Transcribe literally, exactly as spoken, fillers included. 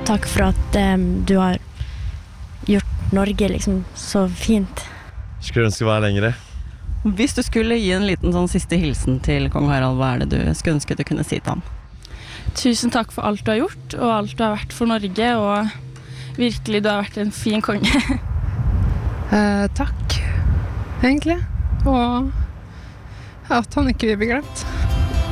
takk for at um, du har gjort Norge liksom så fint. Skulle ønske det var lengre. Hvis du skulle gi en liten sånn siste hilsen til kong Harald, hva er det du skulle ønske du kunne si til han? Tusen takk for alt du har gjort, og alt du har vært for Norge, og virkelig du har vært en fin konge. eh, takk, egentlig. Og at han ikke vil bli glemt.